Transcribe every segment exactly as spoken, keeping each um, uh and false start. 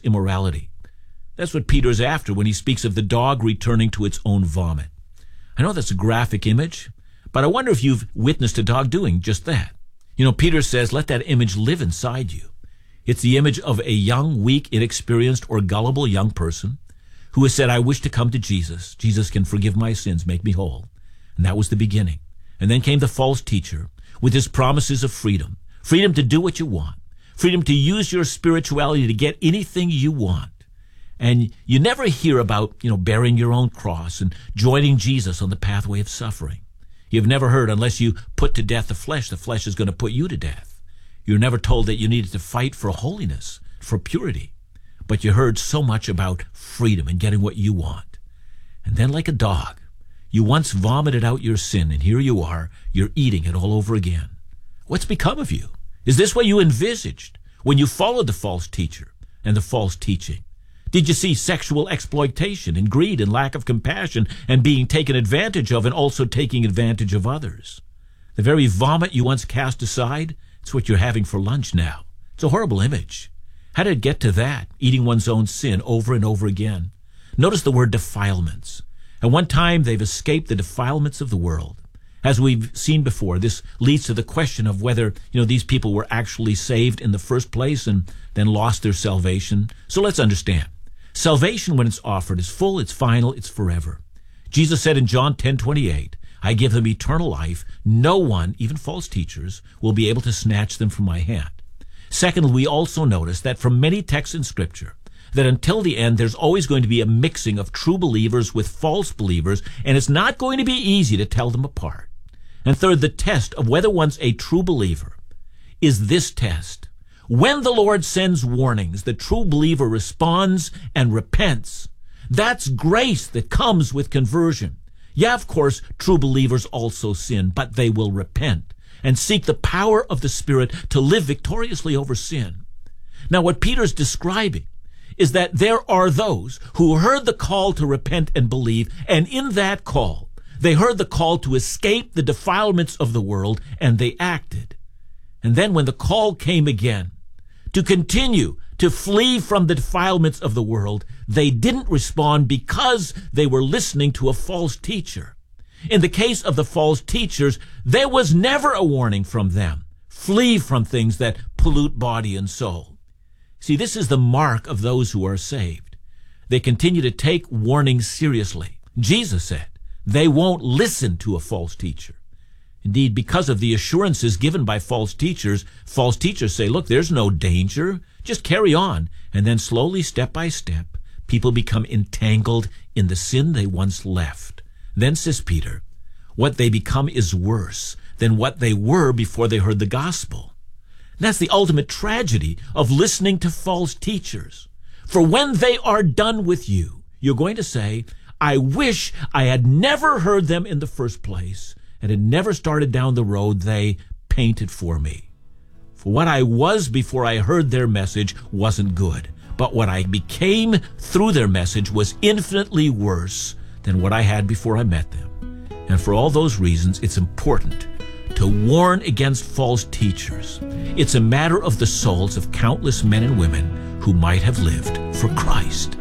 immorality. That's what Peter's after when he speaks of the dog returning to its own vomit. I know that's a graphic image, but I wonder if you've witnessed a dog doing just that. You know, Peter says, let that image live inside you. It's the image of a young, weak, inexperienced, or gullible young person who has said, I wish to come to Jesus. Jesus can forgive my sins, make me whole. And that was the beginning. And then came the false teacher with his promises of freedom. Freedom to do what you want. Freedom to use your spirituality to get anything you want. And you never hear about, you know, bearing your own cross and joining Jesus on the pathway of suffering. You've never heard, unless you put to death the flesh, the flesh is going to put you to death. You're never told that you needed to fight for holiness, for purity. But you heard so much about freedom and getting what you want. And then like a dog, you once vomited out your sin, and here you are, you're eating it all over again. What's become of you? Is this what you envisaged when you followed the false teacher and the false teaching? Did you see sexual exploitation and greed and lack of compassion and being taken advantage of and also taking advantage of others? The very vomit you once cast aside, it's what you're having for lunch now. It's a horrible image. How did it get to that, eating one's own sin over and over again? Notice the word defilements. At one time, they've escaped the defilements of the world. As we've seen before, this leads to the question of whether, you know, these people were actually saved in the first place and then lost their salvation. So let's understand. Salvation, when it's offered, is full, it's final, it's forever. Jesus said in John ten twenty-eight, I give them eternal life. No one, even false teachers, will be able to snatch them from my hand. Secondly, we also notice that from many texts in Scripture, that until the end, there's always going to be a mixing of true believers with false believers, and it's not going to be easy to tell them apart. And third, the test of whether one's a true believer is this test. When the Lord sends warnings, the true believer responds and repents. That's grace that comes with conversion. Yeah, of course, true believers also sin, but they will repent and seek the power of the Spirit to live victoriously over sin. Now, what Peter's describing is that there are those who heard the call to repent and believe, and in that call, they heard the call to escape the defilements of the world, and they acted. And then when the call came again, to continue to flee from the defilements of the world, they didn't respond because they were listening to a false teacher. In the case of the false teachers, there was never a warning from them. Flee from things that pollute body and soul. See, this is the mark of those who are saved. They continue to take warnings seriously. Jesus said they won't listen to a false teacher. Indeed, because of the assurances given by false teachers, false teachers say, look, there's no danger. Just carry on. And then slowly, step by step, people become entangled in the sin they once left. Then, says Peter, what they become is worse than what they were before they heard the gospel. And that's the ultimate tragedy of listening to false teachers. For when they are done with you, you're going to say, I wish I had never heard them in the first place and had never started down the road they painted for me. For what I was before I heard their message wasn't good, but what I became through their message was infinitely worse than what I had before I met them. And for all those reasons, it's important to warn against false teachers. It's a matter of the souls of countless men and women who might have lived for Christ.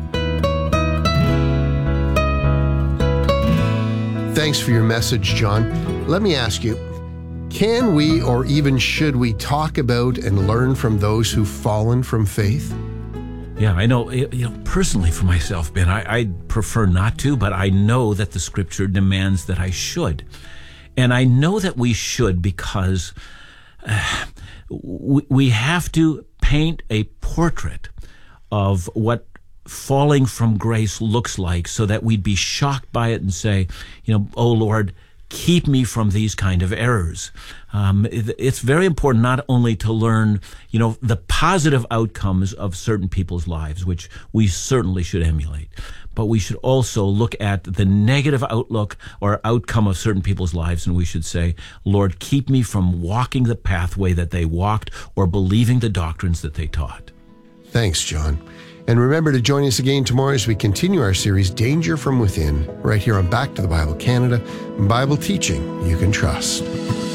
Thanks for your message, John. Let me ask you, can we or even should we talk about and learn from those who've fallen from faith? Yeah, I know, you know, personally for myself, Ben, I, I prefer not to, but I know that the Scripture demands that I should. And I know that we should because uh, we, we have to paint a portrait of what falling from grace looks like so that we'd be shocked by it and say, you know, oh Lord, keep me from these kind of errors. Um, it, it's very important not only to learn, you know, the positive outcomes of certain people's lives, which we certainly should emulate, but we should also look at the negative outlook or outcome of certain people's lives, and we should say, Lord, keep me from walking the pathway that they walked or believing the doctrines that they taught. Thanks, John. And remember to join us again tomorrow as we continue our series, Danger from Within, right here on Back to the Bible Canada, Bible teaching you can trust.